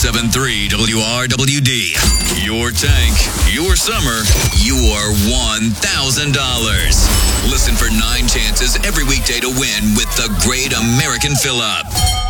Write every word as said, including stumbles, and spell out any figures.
seven three W R W D. Your tank, your summer, your one thousand dollars. Listen for nine chances every weekday to win with the Great American Fill-Up.